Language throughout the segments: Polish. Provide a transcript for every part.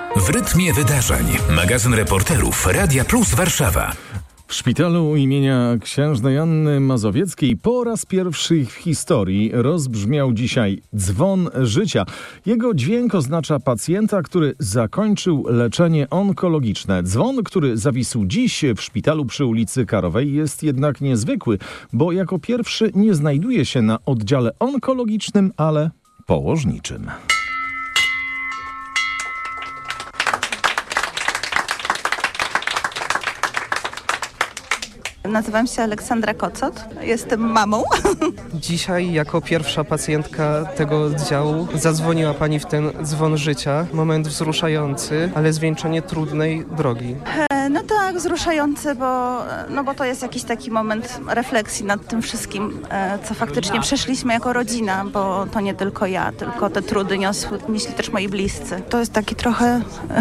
W rytmie wydarzeń. Magazyn reporterów Radia Plus Warszawa. W szpitalu imienia księżnej Anny Mazowieckiej po raz pierwszy w historii rozbrzmiał dzisiaj dzwon życia. Jego dźwięk oznacza pacjenta, który zakończył leczenie onkologiczne. Dzwon, który zawisł dziś w szpitalu przy ulicy Karowej, jest jednak niezwykły, bo jako pierwszy nie znajduje się na oddziale onkologicznym, ale położniczym. Nazywam się Aleksandra Kocot, jestem mamą. Dzisiaj jako pierwsza pacjentka tego oddziału zadzwoniła Pani w ten dzwon życia. Moment wzruszający, ale zwieńczenie trudnej drogi. No tak, wzruszający, bo to jest jakiś taki moment refleksji nad tym wszystkim, co faktycznie przeszliśmy jako rodzina, bo to nie tylko ja, tylko te trudy nieśli też moi bliscy. To jest taki trochę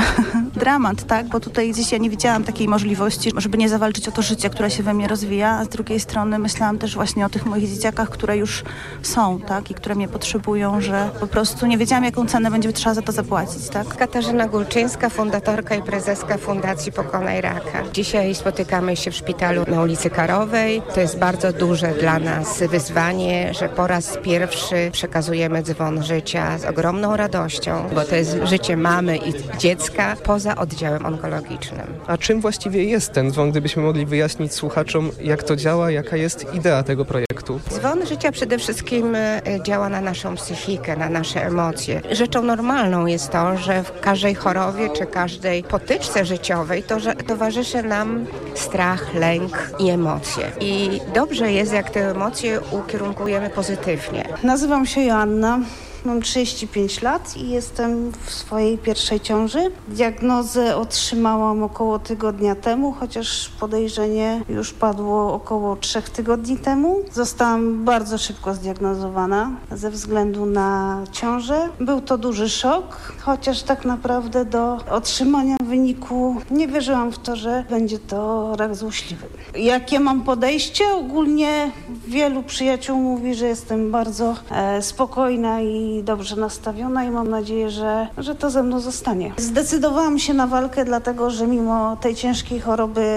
dramat, tak, bo tutaj gdzieś ja nie widziałam takiej możliwości, żeby nie zawalczyć o to życie, które się we mnie rozwija, a z drugiej strony myślałam też właśnie o tych moich dzieciakach, które już są, tak, i które mnie potrzebują, że po prostu nie wiedziałam, jaką cenę będzie trzeba za to zapłacić, tak. Katarzyna Gulczyńska, fundatorka i prezeska Fundacji Pokonaj Raka. Dzisiaj spotykamy się w szpitalu na ulicy Karowej. To jest bardzo duże dla nas wyzwanie, że po raz pierwszy przekazujemy dzwon życia z ogromną radością, bo to jest życie mamy i dziecka poza oddziałem onkologicznym. A czym właściwie jest ten dzwon, gdybyśmy mogli wyjaśnić słuchaczom, jak to działa, jaka jest idea tego projektu? Dzwon życia przede wszystkim działa na naszą psychikę, na nasze emocje. Rzeczą normalną jest to, że w każdej chorobie czy każdej potyczce życiowej to, że towarzyszy nam strach, lęk i emocje. I dobrze jest, jak te emocje ukierunkujemy pozytywnie. Nazywam się Joanna. Mam 35 lat i jestem w swojej pierwszej ciąży. Diagnozę otrzymałam około tygodnia temu, chociaż podejrzenie już padło około 3 tygodni temu. Zostałam bardzo szybko zdiagnozowana ze względu na ciążę. Był to duży szok, chociaż tak naprawdę do otrzymania wyniku nie wierzyłam w to, że będzie to rak złośliwy. Jakie mam podejście? Ogólnie wielu przyjaciół mówi, że jestem bardzo spokojna i dobrze nastawiona i mam nadzieję, że to ze mną zostanie. Zdecydowałam się na walkę, dlatego że mimo tej ciężkiej choroby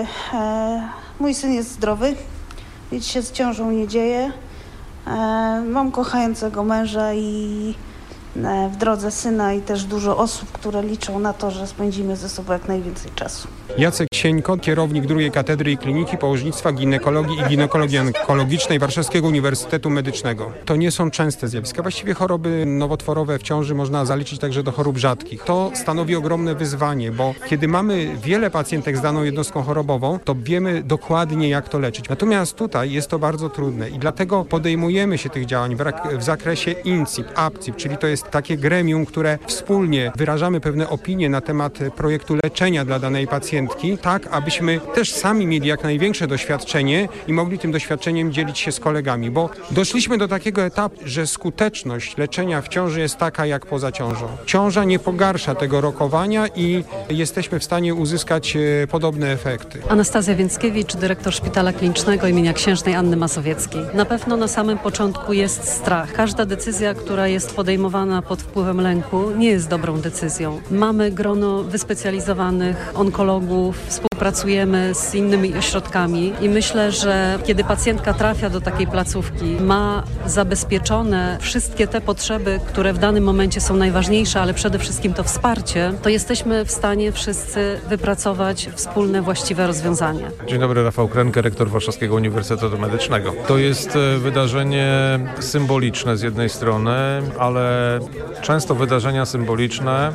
mój syn jest zdrowy, nic się z ciążą nie dzieje. Mam kochającego męża i w drodze syna i też dużo osób, które liczą na to, że spędzimy ze sobą jak najwięcej czasu. Jacek Sieńko, kierownik II Katedry i Kliniki Położnictwa, Ginekologii i Ginekologii Onkologicznej Warszawskiego Uniwersytetu Medycznego. To nie są częste zjawiska. Właściwie choroby nowotworowe w ciąży można zaliczyć także do chorób rzadkich. To stanowi ogromne wyzwanie, bo kiedy mamy wiele pacjentek z daną jednostką chorobową, to wiemy dokładnie, jak to leczyć. Natomiast tutaj jest to bardzo trudne i dlatego podejmujemy się tych działań w zakresie INCIP, APCIP, czyli to jest takie gremium, które wspólnie wyrażamy pewne opinie na temat projektu leczenia dla danej pacjentki, tak abyśmy też sami mieli jak największe doświadczenie i mogli tym doświadczeniem dzielić się z kolegami, bo doszliśmy do takiego etapu, że skuteczność leczenia w ciąży jest taka jak poza ciążą. Ciąża nie pogarsza tego rokowania i jesteśmy w stanie uzyskać podobne efekty. Anastazja Więckiewicz, dyrektor Szpitala Klinicznego imienia księżnej Anny Mazowieckiej. Na pewno na samym początku jest strach. Każda decyzja, która jest podejmowana pod wpływem lęku, nie jest dobrą decyzją. Mamy grono wyspecjalizowanych onkologów, współpracujemy z innymi ośrodkami i myślę, że kiedy pacjentka trafia do takiej placówki, ma zabezpieczone wszystkie te potrzeby, które w danym momencie są najważniejsze, ale przede wszystkim to wsparcie, to jesteśmy w stanie wszyscy wypracować wspólne, właściwe rozwiązanie. Dzień dobry, Rafał Krenke, rektor Warszawskiego Uniwersytetu Medycznego. To jest wydarzenie symboliczne z jednej strony, ale często wydarzenia symboliczne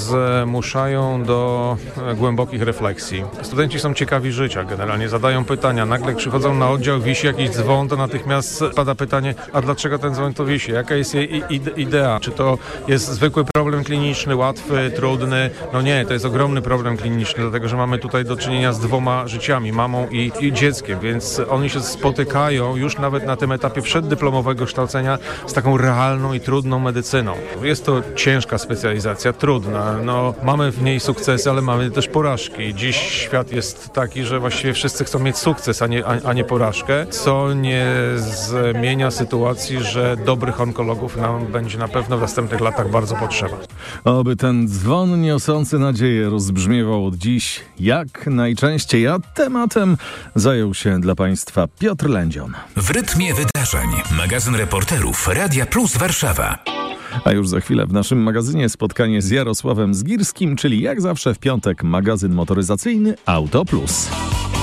zmuszają do głębokich refleksji. Studenci są ciekawi życia, generalnie zadają pytania. Nagle przychodzą na oddział, wisi jakiś dzwon, to natychmiast pada pytanie, a dlaczego ten dzwon to wisi? Jaka jest jej idea? Czy to jest zwykły problem kliniczny, łatwy, trudny? No nie, to jest ogromny problem kliniczny, dlatego że mamy tutaj do czynienia z 2 życiami, mamą i dzieckiem, więc oni się spotykają już nawet na tym etapie przeddyplomowego kształcenia z taką realną i trudną medycyną. medycyną. Jest to ciężka specjalizacja, trudna. Mamy w niej sukcesy, ale mamy też porażki. Dziś świat jest taki, że właściwie wszyscy chcą mieć sukces, a nie porażkę, co nie zmienia sytuacji, że dobrych onkologów nam będzie na pewno w następnych latach bardzo potrzeba. Oby ten dzwon niosący nadzieję rozbrzmiewał od dziś jak najczęściej, a tematem zajął się dla Państwa Piotr Lędzion. W rytmie wydarzeń. Magazyn reporterów Radia Plus Warszawa. A już za chwilę w naszym magazynie spotkanie z Jarosławem Zgirskim, czyli jak zawsze w piątek magazyn motoryzacyjny Auto Plus.